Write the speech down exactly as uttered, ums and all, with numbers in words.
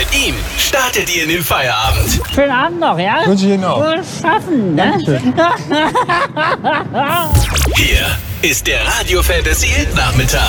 ihm startet ihr in den Feierabend. Schönen Abend noch, ja? Wünsche ich Ihnen auch. Wohl schaffen, ne? Hier ist der Radio Fantasy Hit Nachmittag